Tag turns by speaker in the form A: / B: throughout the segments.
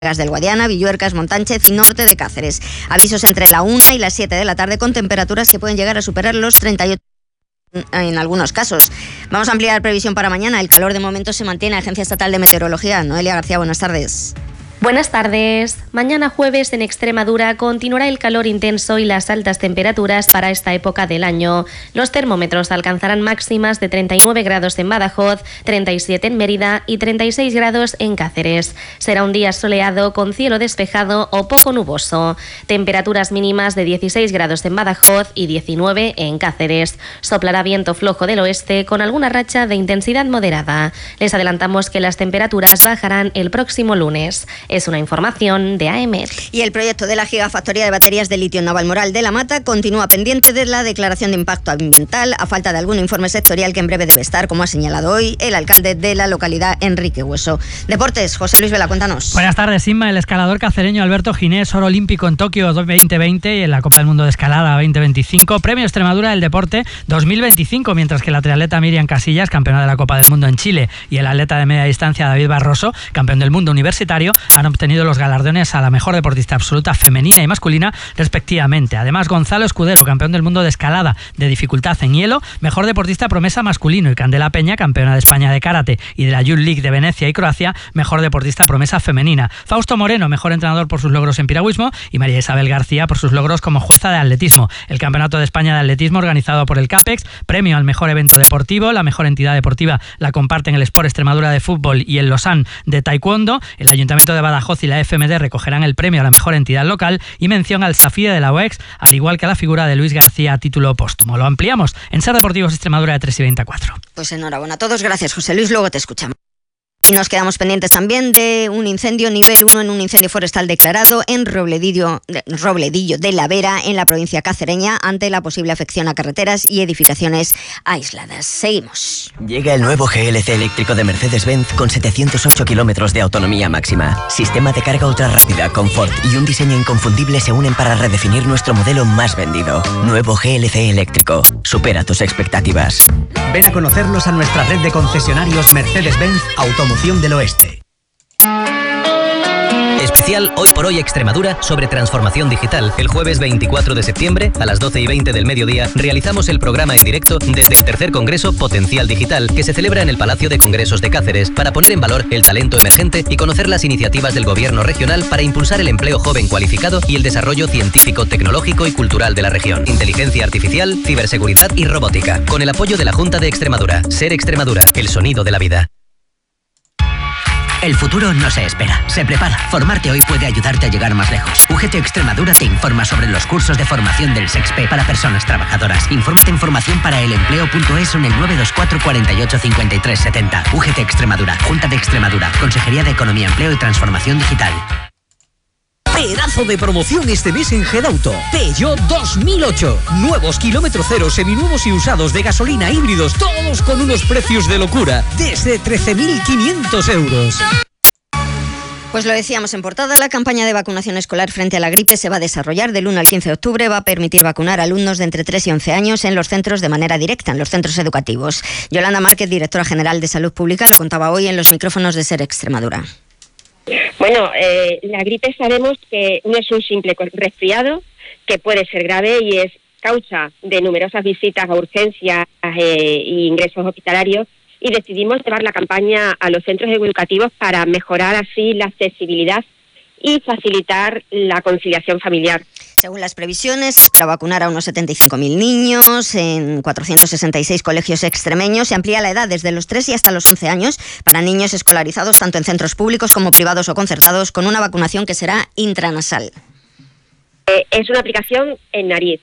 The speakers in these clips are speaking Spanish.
A: del Guadiana, Villuercas, Montánchez y norte de Cáceres. Avisos entre la 1 y las 7 de la tarde con temperaturas que pueden llegar a superar los 38 en algunos casos. Vamos a ampliar previsión para mañana. El calor de momento se mantiene. Agencia Estatal de Meteorología. Noelia García, buenas tardes.
B: Buenas tardes. Mañana jueves en Extremadura continuará el calor intenso y las altas temperaturas para esta época del año. Los termómetros alcanzarán máximas de 39 grados en Badajoz, 37 en Mérida y 36 grados en Cáceres. Será un día soleado con cielo despejado o poco nuboso. Temperaturas mínimas de 16 grados en Badajoz y 19 en Cáceres. Soplará viento flojo del oeste con alguna racha de intensidad moderada. Les adelantamos que las temperaturas bajarán el próximo lunes. Es una información de AEMET.
A: Y el proyecto de la gigafactoría de baterías de litio en Navalmoral de la Mata continúa pendiente de la declaración de impacto ambiental a falta de algún informe sectorial que en breve debe estar, como ha señalado hoy el alcalde de la localidad, Enrique Hueso. Deportes, José Luis Vela, cuéntanos.
C: Buenas tardes, Inma. El escalador cacereño Alberto Ginés, oro olímpico en Tokio 2020 y en la Copa del Mundo de Escalada 2025, Premio Extremadura del Deporte 2025, mientras que la triatleta Miriam Casillas, campeona de la Copa del Mundo en Chile, y el atleta de media distancia David Barroso, campeón del mundo universitario, han obtenido los galardones a la mejor deportista absoluta femenina y masculina respectivamente. Además, Gonzalo Escudero, campeón del mundo de escalada de dificultad en hielo, mejor deportista promesa masculino, y Candela Peña, campeona de España de karate y de la Youth League de Venecia y Croacia, mejor deportista promesa femenina. Fausto Moreno, mejor entrenador por sus logros en piragüismo, y María Isabel García por sus logros como jueza de atletismo. El Campeonato de España de Atletismo organizado por el CAPEX, premio al mejor evento deportivo, la mejor entidad deportiva la comparten el Sport Extremadura de fútbol y el Lausanne de taekwondo. El Ayuntamiento de Badajoz y la FMD recogerán el premio a la mejor entidad local y mención al Safía de la UEX, al igual que a la figura de Luis García a título póstumo. Lo ampliamos en Ser Deportivos Extremadura de 3 y 24.
A: Pues enhorabuena a todos. Gracias, José Luis. Luego te escuchamos. Y nos quedamos pendientes también de un incendio nivel 1 en un incendio forestal declarado en Robledillo de la Vera, en la provincia cacereña, ante la posible afección a carreteras y edificaciones aisladas. Seguimos.
D: Llega el nuevo GLC eléctrico de Mercedes-Benz con 708 kilómetros de autonomía máxima. Sistema de carga ultra rápida, confort y un diseño inconfundible se unen para redefinir nuestro modelo más vendido. Nuevo GLC eléctrico. Supera tus expectativas.
E: Ven a conocernos a nuestra red de concesionarios Mercedes-Benz Automoción del Oeste.
F: Especial Hoy por Hoy Extremadura sobre transformación digital. El jueves 24 de septiembre a las 12:20 del mediodía realizamos el programa en directo desde el tercer Congreso Potencial Digital, que se celebra en el Palacio de Congresos de Cáceres, para poner en valor el talento emergente y conocer las iniciativas del Gobierno regional para impulsar el empleo joven cualificado y el desarrollo científico, tecnológico y cultural de la región. Inteligencia artificial, ciberseguridad y robótica. Con el apoyo de la Junta de Extremadura. Ser Extremadura, el sonido de la vida.
G: El futuro no se espera, se prepara. Formarte hoy puede ayudarte a llegar más lejos. UGT Extremadura te informa sobre los cursos de formación del SEXP para personas trabajadoras. Infórmate en formacionparaelempleo.es o en el 924 48 53 70. UGT Extremadura, Junta de Extremadura, Consejería de Economía, Empleo y Transformación Digital.
H: Pedazo de promoción este mes en Gedauto. Peugeot 2008. Nuevos kilómetro cero, seminuevos y usados de gasolina, híbridos, todos con unos precios de locura. Desde 13.500 euros.
A: Pues lo decíamos en portada, la campaña de vacunación escolar frente a la gripe se va a desarrollar del 1 al 15 de octubre. Va a permitir vacunar a alumnos de entre 3 y 11 años en los centros de manera directa, en los centros educativos. Yolanda Márquez, directora general de Salud Pública, lo contaba hoy en los micrófonos de Ser Extremadura.
I: Bueno, la gripe sabemos que no es un simple resfriado, que puede ser grave y es causa de numerosas visitas a urgencias e ingresos hospitalarios, y decidimos llevar la campaña a los centros educativos para mejorar así la accesibilidad y facilitar la conciliación familiar.
A: Según las previsiones, se espera vacunar a unos 75.000 niños en 466 colegios extremeños. Se amplía la edad desde los 3 y hasta los 11 años para niños escolarizados tanto en centros públicos como privados o concertados, con una vacunación que será intranasal.
I: Es una aplicación en nariz.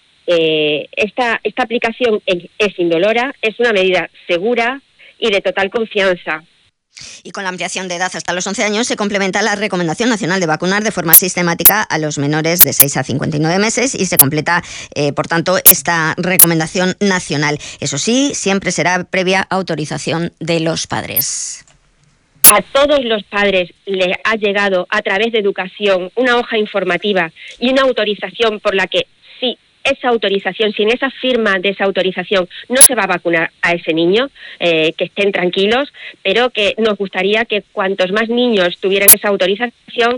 I: Esta aplicación es indolora, es una medida segura y de total confianza.
A: Y con la ampliación de edad hasta los 11 años se complementa la Recomendación Nacional de vacunar de forma sistemática a los menores de 6 a 59 meses y se completa, por tanto, esta recomendación nacional. Eso sí, siempre será previa autorización de los padres.
I: A todos los padres les ha llegado a través de educación una hoja informativa y una autorización por la que sí, esa autorización, sin esa firma de esa autorización, no se va a vacunar a ese niño, que estén tranquilos, pero que nos gustaría que cuantos más niños tuvieran esa autorización,